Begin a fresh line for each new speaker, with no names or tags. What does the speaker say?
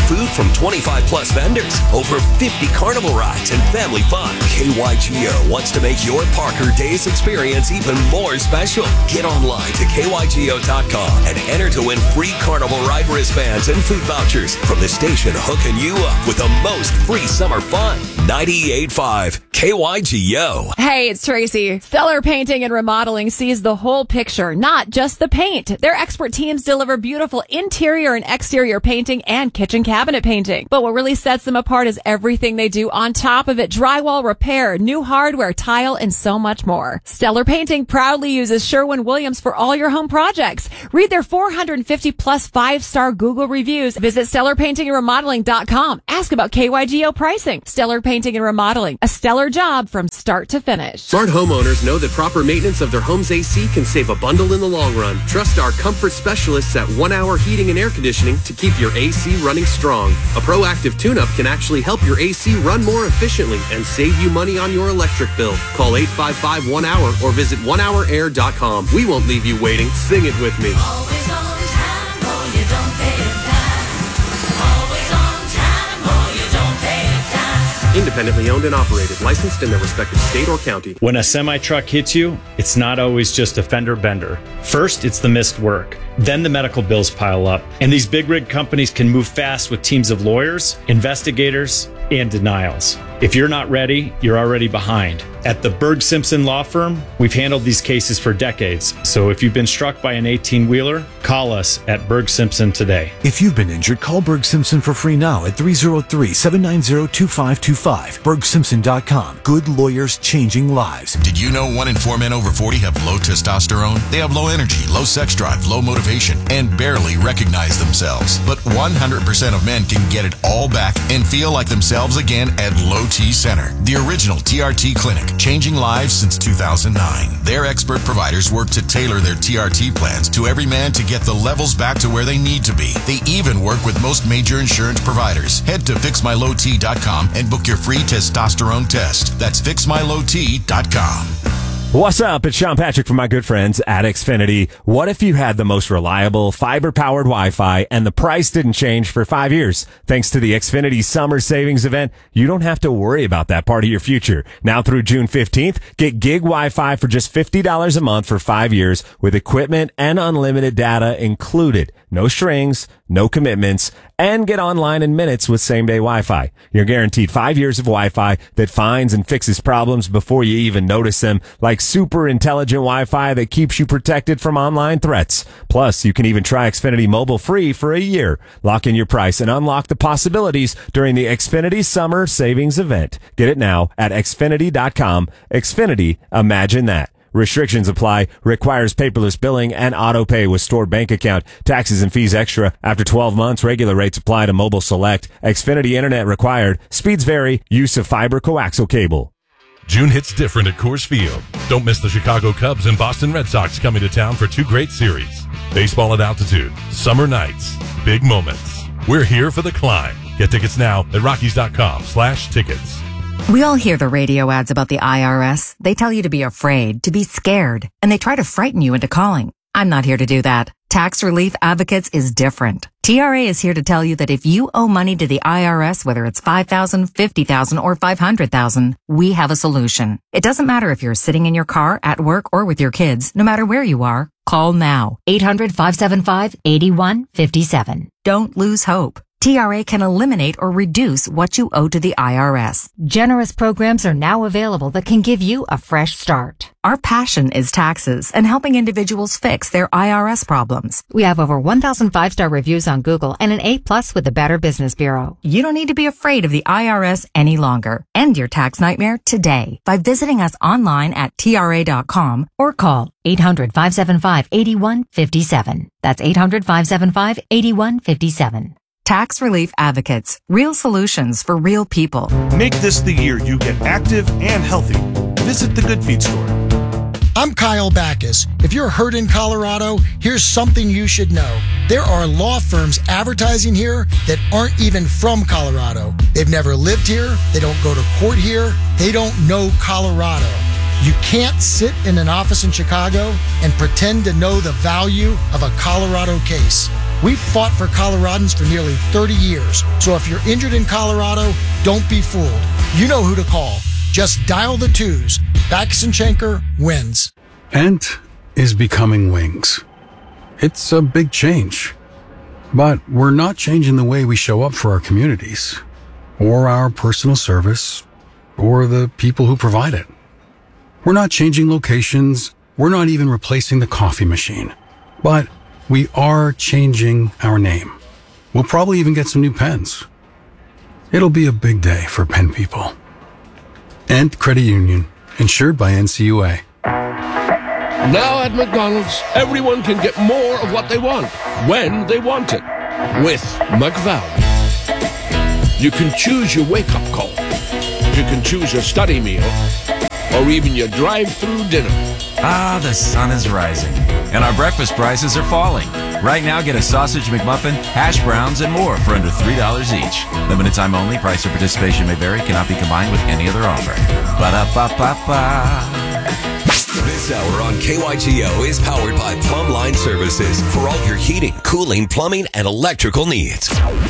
food from 25 plus vendors, over 50 carnival rides, and family fun. KYGO wants to make your Parker Days experience even more special. Get online to KYGO.com and enter to win free carnival ride wristbands and food vouchers from the station hooking you up with the most free summer fun. 98.5 KYGO.
Hey, it's Tracy. Stellar Painting and Remodeling sees the whole picture, not just the paint. Their expert teams deliver beautiful interior and exterior painting and kitchen cabinet painting. But what really sets them apart is everything they do on top of it. Drywall repair, new hardware, tile, and so much more. Stellar Painting proudly uses Sherwin-Williams for all your home projects. Read their 450 plus 5-star Google reviews. Visit StellarPaintingAndRemodeling.com. Ask about KYGO pricing. Stellar Painting and Remodeling, a stellar job from start to finish.
Smart homeowners know that proper maintenance of their home's AC can save a bundle in the long run. Trust our comfort specialists at 1 Hour Heating and Air Conditioning to keep your AC running strong. A proactive tune-up can actually help your AC run more efficiently and save you money on your electric bill. Call 855-1-HOUR or visit onehourair.com. We won't leave you waiting. Sing it with me.
Always on time or you don't pay it time. Always on time or you don't pay it time.
Independently owned and operated, licensed in their respective state or county.
When a semi-truck hits you, it's not always just a fender bender. First, it's the missed work. Then the medical bills pile up. And these big rig companies can move fast with teams of lawyers, investigators, and denials. If you're not ready, you're already behind. At the Berg Simpson Law Firm, we've handled these cases for decades. So if you've been struck by an 18-wheeler, call us at Berg Simpson today.
If you've been injured, call Berg Simpson for free now at 303-790-2525. BergSimpson.com. Good lawyers changing lives.
Did you know 1 in 4 men over 40 have low testosterone? They have low energy, low sex drive, low motivation, and barely recognize themselves. But 100% of men can get it all back and feel like themselves again at Low T Center, the original TRT clinic, changing lives since 2009. Their expert providers work to tailor their TRT plans to every man to get the levels back to where they need to be. They even work with most major insurance providers. Head to FixMyLowT.com and book your free testosterone test. That's FixMyLowT.com.
What's up? It's Sean Patrick from my good friends at Xfinity. What if you had the most reliable fiber-powered Wi-Fi and the price didn't change for 5 years? Thanks to the Xfinity Summer Savings Event, you don't have to worry about that part of your future. Now through June 15th, get gig Wi-Fi for just $50 a month for 5 years with equipment and unlimited data included. No strings, no commitments, and get online in minutes with same-day Wi-Fi. You're guaranteed 5 years of Wi-Fi that finds and fixes problems before you even notice them, like super intelligent Wi-Fi that keeps you protected from online threats. Plus, you can even try Xfinity Mobile free for a year. Lock in your price and unlock the possibilities during the Xfinity Summer Savings Event. Get it now at Xfinity.com. Xfinity, imagine that. Restrictions apply. Requires paperless billing and auto pay with stored bank account. Taxes and fees extra. After 12 months, regular rates apply to Mobile Select. Xfinity Internet required. Speeds vary. Use of fiber coaxial cable.
June hits different at Coors Field. Don't miss the Chicago Cubs and Boston Red Sox coming to town for 2 great series. Baseball at altitude, summer nights, big moments. We're here for the climb. Get tickets now at Rockies.com/tickets.
We all hear the radio ads about the IRS. They tell you to be afraid, to be scared, and they try to frighten you into calling. I'm not here to do that. Tax Relief Advocates is different. TRA is here to tell you that if you owe money to the IRS, whether it's $5,000, $50,000, or $500,000, we have a solution. It doesn't matter if you're sitting in your car, at work, or with your kids. No matter where you are, call now. 800-575-8157. Don't lose hope. TRA can eliminate or reduce what you owe to the IRS.
Generous programs are now available that can give you a fresh start.
Our passion is taxes and helping individuals fix their IRS problems.
We have over 1,000 5-star reviews on Google and an A+ with the Better Business Bureau.
You don't need to be afraid of the IRS any longer. End your tax nightmare today by visiting us online at TRA.com
or call 800-575-8157. That's 800-575-8157.
Tax Relief Advocates. Real solutions for real people.
Make this the year you get active and healthy. Visit the Good Feet store.
I'm Kyle Backus. If you're hurt in Colorado, here's something you should know. There are law firms advertising here that aren't even from Colorado. They've never lived here. They don't go to court here. They don't know Colorado. You can't sit in an office in Chicago and pretend to know the value of a Colorado case. We've fought for Coloradans for nearly 30 years. So if you're injured in Colorado, don't be fooled. You know who to call. Just dial the 2s. Backus and Schenker wins.
Ent is becoming Wings. It's a big change. But we're not changing the way we show up for our communities, or our personal service, or the people who provide it. We're not changing locations. We're not even replacing the coffee machine. But we are changing our name. We'll probably even get some new pens. It'll be a big day for pen people. Ent Credit Union, insured by NCUA.
Now at McDonald's, everyone can get more of what they want, when they want it, with McValue. You can choose your wake-up call. You can choose your study meal, or even your drive-through dinner.
Ah, the sun is rising, and our breakfast prices are falling. Right now, get a sausage McMuffin, hash browns, and more for under $3 each. Limited time only. Price or participation may vary. Cannot be combined with any other offer. Ba-da-ba-ba-ba.
This hour on KYGO is powered by Plumb Line Services for all your heating, cooling, plumbing, and electrical needs.